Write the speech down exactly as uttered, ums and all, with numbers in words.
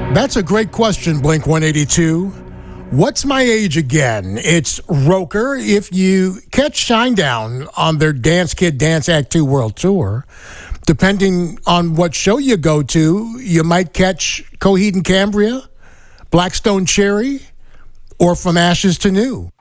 That's a great question, Blink one eighty-two. What's my age again? It's Roker. If you catch Shinedown on their Dance Kid Dance Act two World Tour, depending on what show you go to, you might catch Coheed and Cambria, Blackstone Cherry, or From Ashes to New.